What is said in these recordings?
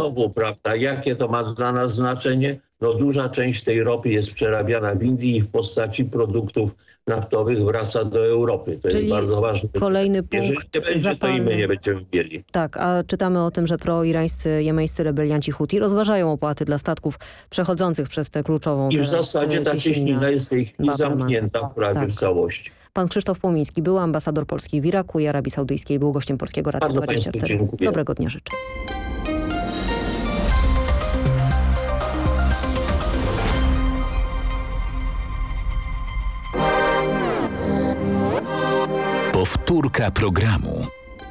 znowu, prawda, jakie to ma dla nas znaczenie? No duża część tej ropy jest przerabiana w Indii i w postaci produktów naftowych wraca do Europy. To Czyli jest bardzo ważne. kolejny Jeżeli punkt nie będzie, to i my nie będziemy mieli. Tak, a czytamy o tym, że proirańscy jemeńscy rebelianci Huti rozważają opłaty dla statków przechodzących przez tę kluczową I w teraz zasadzie ta cieśnina jest w tej chwili Bab el-Mandeb. zamknięta prawie w całości. Pan Krzysztof Płomiński, był ambasador Polski w Iraku i Arabii Saudyjskiej, był gościem Polskiego Radia Bardzo 24. państwu dziękuję. Dobrego dnia życzę. Powtórka programu.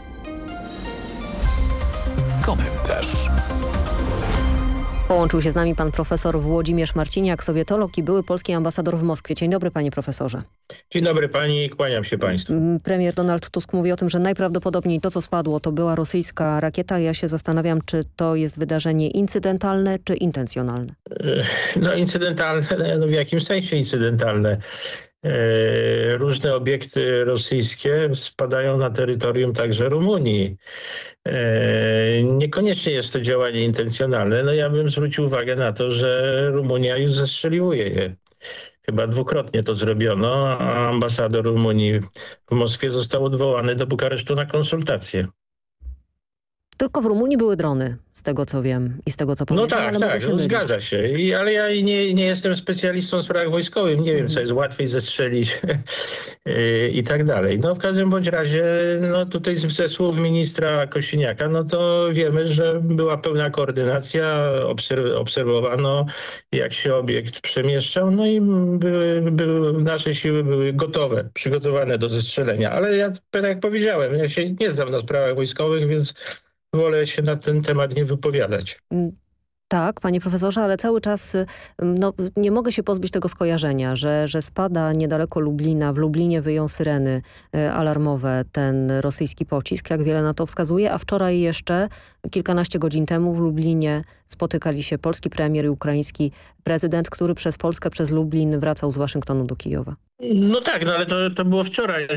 Komentarz. Połączył się z nami pan profesor Włodzimierz Marciniak, sowietolog i były polski ambasador w Moskwie. Dzień dobry, panie profesorze. Dzień dobry pani, kłaniam się państwu. Premier Donald Tusk mówi o tym, że najprawdopodobniej to, co spadło, to była rosyjska rakieta. Ja się zastanawiam, czy to jest wydarzenie incydentalne, czy intencjonalne. No incydentalne, no w jakim sensie incydentalne? Różne obiekty rosyjskie spadają na terytorium także Rumunii. Niekoniecznie jest to działanie intencjonalne. No ja bym zwrócił uwagę na to, że Rumunia już zestrzeliwuje je. Chyba dwukrotnie to zrobiono, a ambasador Rumunii w Moskwie został odwołany do Bukaresztu na konsultacje. Tylko w Rumunii były drony, z tego co wiem i z tego co pamiętam. No tak, no, zgadza się. Ale ja nie jestem specjalistą w sprawach wojskowych. Nie wiem, co jest łatwiej zestrzelić i tak dalej. No w każdym bądź razie, no tutaj ze słów ministra Kosiniaka, no to wiemy, że była pełna koordynacja, obserwowano jak się obiekt przemieszczał, no i nasze siły były gotowe, przygotowane do zestrzelenia. Ale ja, tak jak powiedziałem, ja się nie znam na sprawach wojskowych, więc wolę się na ten temat nie wypowiadać. Tak, panie profesorze, ale cały czas nie mogę się pozbyć tego skojarzenia, że spada niedaleko Lublina, w Lublinie wyją syreny alarmowe ten rosyjski pocisk, jak wiele na to wskazuje, a wczoraj jeszcze, kilkanaście godzin temu w Lublinie spotykali się polski premier i ukraiński prezydent, który przez Polskę, przez Lublin wracał z Waszyngtonu do Kijowa. No tak, no ale to było wczoraj.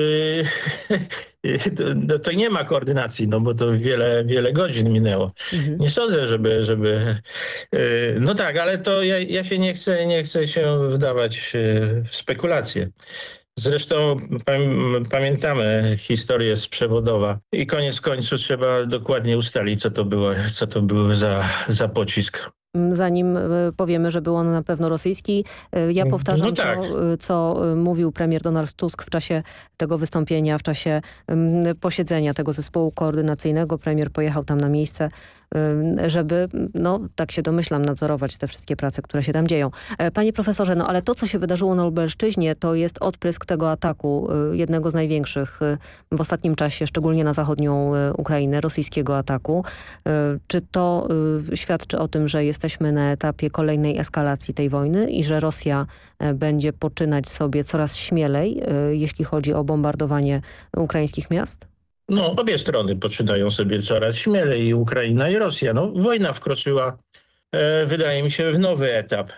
To nie ma koordynacji, no bo to wiele godzin minęło. Nie sądzę, żeby... No tak, ale to ja się nie chcę się wdawać w spekulacje. Zresztą pamiętamy historię z Przewodowa i koniec końców trzeba dokładnie ustalić, co to był za pocisk. Zanim powiemy, że był on na pewno rosyjski, ja powtarzam to, co mówił premier Donald Tusk w czasie tego wystąpienia, w czasie posiedzenia tego zespołu koordynacyjnego. Premier pojechał tam na miejsce, żeby, tak się domyślam, nadzorować te wszystkie prace, które się tam dzieją. Panie profesorze, ale to, co się wydarzyło na Lubelszczyźnie, to jest odprysk tego ataku, jednego z największych w ostatnim czasie, szczególnie na zachodnią Ukrainę, rosyjskiego ataku. Czy to świadczy o tym, że jesteśmy na etapie kolejnej eskalacji tej wojny i że Rosja będzie poczynać sobie coraz śmielej, jeśli chodzi o bombardowanie ukraińskich miast? No, obie strony poczynają sobie coraz śmielej, i Ukraina, i Rosja. No, wojna wkroczyła, wydaje mi się, w nowy etap.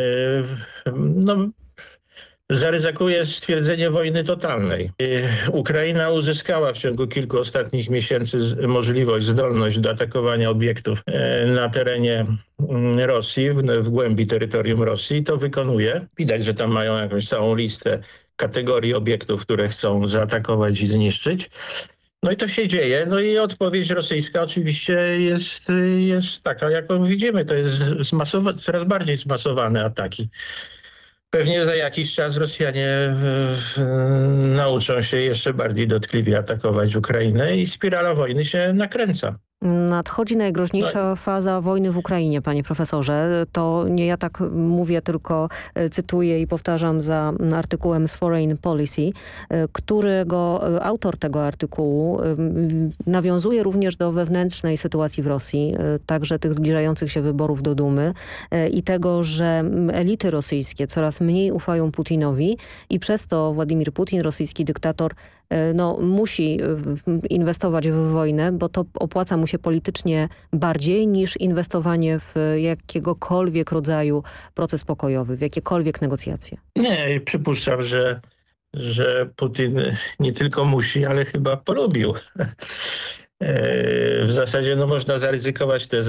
Zaryzykuję stwierdzenie wojny totalnej. Ukraina uzyskała w ciągu kilku ostatnich miesięcy możliwość, zdolność do atakowania obiektów na terenie Rosji, w głębi terytorium Rosji. To wykonuje. Widać, że tam mają jakąś całą listę kategorii obiektów, które chcą zaatakować i zniszczyć. No i to się dzieje. No i odpowiedź rosyjska oczywiście jest taka, jaką widzimy. To jest coraz bardziej zmasowane ataki. Pewnie za jakiś czas Rosjanie nauczą się jeszcze bardziej dotkliwie atakować Ukrainę i spirala wojny się nakręca. Nadchodzi najgroźniejsza faza wojny w Ukrainie, panie profesorze. To nie ja tak mówię, tylko cytuję i powtarzam za artykułem z Foreign Policy, którego autor tego artykułu nawiązuje również do wewnętrznej sytuacji w Rosji, także tych zbliżających się wyborów do Dumy i tego, że elity rosyjskie coraz mniej ufają Putinowi i przez to Władimir Putin, rosyjski dyktator, musi inwestować w wojnę, bo to opłaca mu się politycznie bardziej niż inwestowanie w jakiegokolwiek rodzaju proces pokojowy, w jakiekolwiek negocjacje. Nie, przypuszczam, że Putin nie tylko musi, ale chyba polubił. W zasadzie można zaryzykować tezę,